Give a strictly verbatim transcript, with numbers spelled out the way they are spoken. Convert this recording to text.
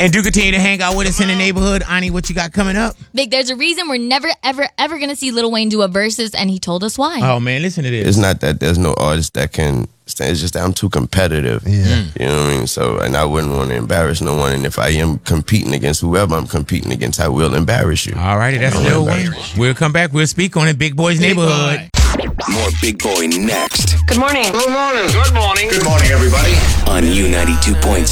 And do continue to hang out with us in the neighborhood. Ani, what you got coming up? Vic, there's a reason we're never, ever, ever going to see Lil Wayne do a versus, and he told us why. Oh, man, listen to this. It's not that there's no artist that can stand. It's just that I'm too competitive. Yeah. You know what I mean? So, and I wouldn't want to embarrass no one. And if I am competing against whoever I'm competing against, I will embarrass you. All righty, that's Lil Wayne. We'll come back. We'll speak on it. Big Boy's Big Neighborhood. Boy. More Big Boy next Good morning. Good morning. Good morning, everybody. on U ninety-two point seven.